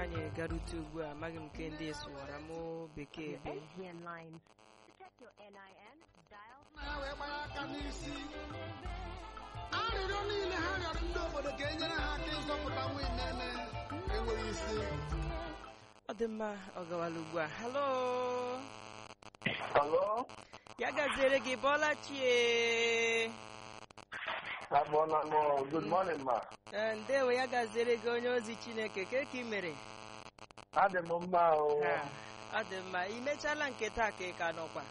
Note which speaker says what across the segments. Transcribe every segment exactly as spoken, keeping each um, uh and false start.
Speaker 1: anyị garute ugbu a amaghị m nke ndị sụwara m bekee ebe
Speaker 2: na wee gbara aka n'isi arịrịọ niile ha rịọrọ ndị obodo ka e nyere ha aka ịzọpụta nwa imeme enweghị isi.
Speaker 1: ọ dị mma ọ gawala ugbu a. halo
Speaker 3: Hello?
Speaker 1: ya gaziere gị bọla chie.
Speaker 3: Abona mo. Good morning, ma.
Speaker 1: Ee, ndewo ya gaziere gị onye ozi Chineke ke ka ị mere?
Speaker 3: Adị m mma o.
Speaker 1: Ha, ọ dị mma ị mechala nke taa ka ị ka nọkwa?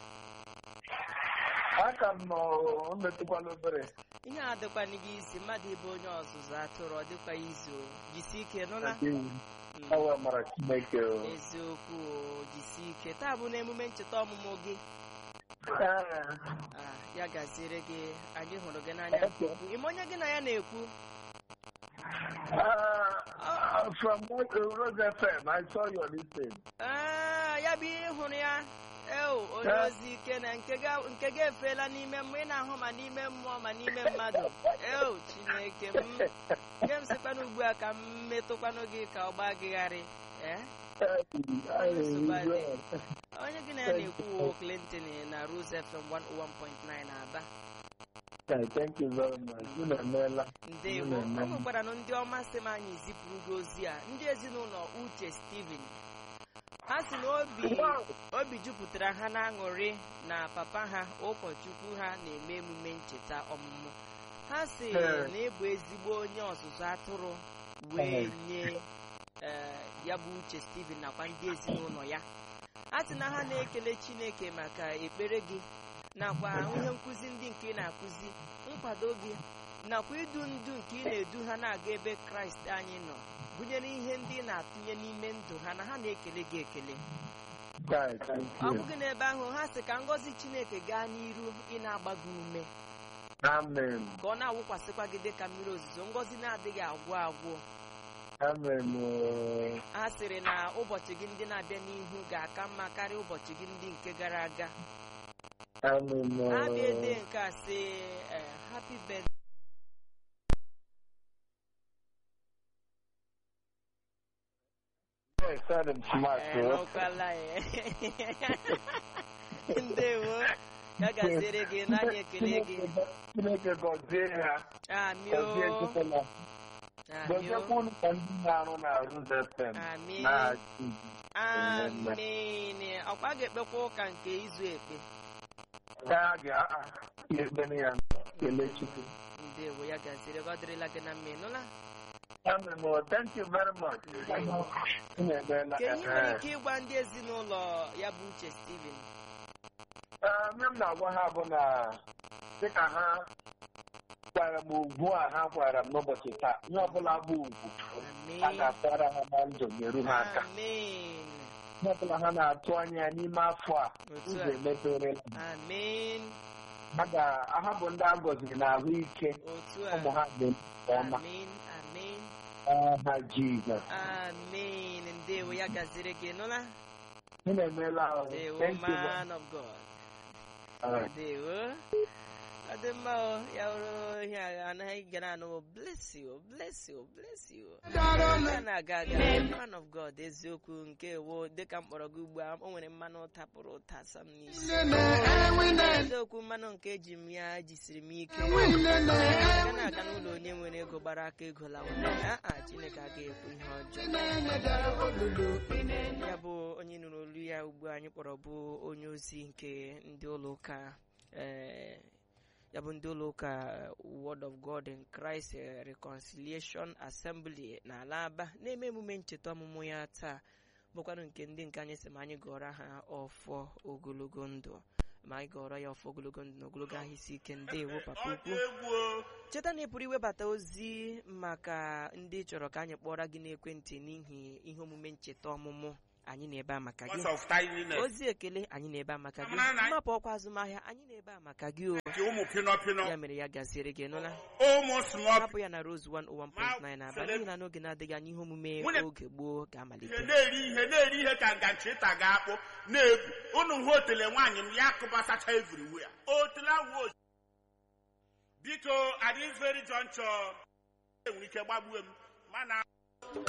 Speaker 3: Aka m nọ mmetụkwala obere.
Speaker 1: ihe a dịkwana gị isi mmadụ ịbụ onye ọzụzụ atụrụ ọ dịkwa izu jisi ike nụla.
Speaker 3: Awa mara Chineke o.
Speaker 1: Eziokwu o, jisi ike taa bụ n'emume ncheta ọmụmụ gị. Ah, ya gaziere gị anyị hụrụ gị n'anya nke ukwuu. Ime onye gị na ya na-ekwu?
Speaker 3: Uh, from Rose F M, I saw your listing.
Speaker 1: Ah, ya bụ ihe hụrụ ya. Eo, onye ozi ike na nke ga- nke ga-efela n'ime mmụọ ị na-ahụ ma n'ime mmụọ ma n'ime mmadụ. Eo, Chineke m nke m sịkwana ugbu a ka m metụkwanụ gị ka ọ gbagịgharị. Eh? Onye gị na ya na-ekwu Clinton na Rose F M one oh one point nine Aba.
Speaker 3: Thank you very much. Unu emeela.
Speaker 1: Ndewo. O nwekwara na ndị ọma sị m anyị zipụrụ gị ozi a. Ndị ezinụlọ Uche Steven. Ha sị na obi obi jupụtara ha n'aṅụrị na papa ha ụkọchukwu ha na-eme emume ncheta ọmụmụ. Ha sị na ịbụ ezigbo onye ọzụzụ atụrụ wee nye ya bụ Uche Steven nakwa ndị ezinụlọ ya. Ha sị na ha na-ekele Chineke maka ekpere gị nakwa ihe nkụzi ndị nke ị na-akụzi, nkwado gị nakwa idu ndu nke ị na-edu ha na-aga ebe Kraịst anyị nọ, gụnyere ihe ndị ị na-atụnye n'ime ndụ ha na ha na-ekele gị ekele. Ọ bụghị n'ebe ahụ ha sị ka ngọzi Chineke gaa n'iru ị na-agba gị ume.
Speaker 3: Amen.
Speaker 1: Ka ọ na-awụkwasịkwa gị dịka mmiri ozuzo, ngọzi na-adịghị agwụ agwụ.
Speaker 3: Amen.
Speaker 1: Ha sịrị na ụbọchị gị ndị na-abịa n'ihu ga-aka mma karịa ụbọchị gị ndị nke gara aga.
Speaker 3: Amen.
Speaker 1: Ha bịa ede nke a sị happy birthday. Ndewo ya gaziere gị n'anya ekele gị.
Speaker 3: Chineke gọzie ha.
Speaker 1: Amio.
Speaker 3: Gọziekwa unu ka ndị na-arụ na Rose F M.
Speaker 1: Amen. Amen. Ọkwa ga-ekpekwa ụka nke izu ekpe.
Speaker 3: Ya ga-ekpe ya kelee Chukwu.
Speaker 1: Ndewo ya gaziere gị ọ dịrịla gị na mma ịnụla.
Speaker 3: Amen. Thank you very much.
Speaker 1: Ka ihe nwere ike ịgwa ndị ezinụlọ ya bụ Uche Steven?
Speaker 3: Ihe m na-agwa ha bụ na dịka ha kwara m ugwu a ha kwara m n'ụbọchị taa, ihe ọbụla bụ ugwu a ga-akwara ha na ndụ nyeru ha aka.
Speaker 1: Amen.
Speaker 3: Ihe ọbụla ha na-atụ anya n'ime afọ a ụzọ emepere.
Speaker 1: Amen.
Speaker 3: Ha ga-aha bụ ndị a gọziri na ahụike ụmụ ha dị nke ọma.
Speaker 1: Amen. Amen.
Speaker 3: Aha Jizọs.
Speaker 1: Amen. Ndewo ya gaziri gị nụla.
Speaker 3: Unu emeela ahụ.
Speaker 1: Ndewo man of God. Ndewo. Ọ dị mma o, ya wụrụ ihe agha anaghị gara anụ bless you, bless you, bless you. Ya na-aga aga man of God eziokwu nke wo dịka mkpọrọ gị ugbu a o nwere mmanụ tapụrụ ụta sam n'isi. Eziokwu mmanụ nke eji m ya jisiri m ike. Ya na-aga n'ụlọ onye nwere ego gbara aka ego lawa. Aa Chineke agaghị ekwu ihe ọjọọ. Ya bụ onye nụrụ olu ya ugbu a anyị kpọrọ bụ onye ozi nke ndị ụlọ ụka ee ya bụ ndị ụlọ ụka Word of God in Christ Reconciliation Assembly na Alaba na-eme emume ncheta ọmụmụ ya taa bụkwanụ nke ndị nke anyị sị ma anyị gọrọ ha ọfọ ogologo ndụ ma anyị gọrọ ya ọfọ ogologo ndụ na ogologo ahụ isi ike. Ndewo papa ukwu. Cheta na ị pụrụ iwebata ozi maka ndị chọrọ ka anyị kpọrọ gị n'ekwentị n'ihi ihe omume ncheta ọmụmụ. Anyị na-ebe a maka gị ozi ekele, anyị na-ebe a maka gị mmapụ ọkwa azụmahịa, anyị na-ebe a maka gị o. Ya mere ya gaziere gị nụla. Hapụ ya na Rose one oh one point nine Aba n'ihi na n'oge na-adịghị anya ihe omume oge gboo ga-amalite.
Speaker 4: na-eri ihe na-eri ihe ka ngachi ịta ga-akpụ na-ebu unu hụ otele nwaanyị m ya kụbasacha everywhere otele ahụ biko at this very juncture enwere ike gbagbuo m mana